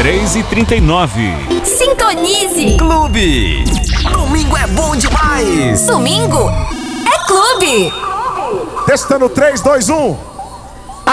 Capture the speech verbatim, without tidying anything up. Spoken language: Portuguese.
três e trinta e nove. Sintonize! Clube! Domingo é bom demais! Domingo é clube! Testando três, dois, um.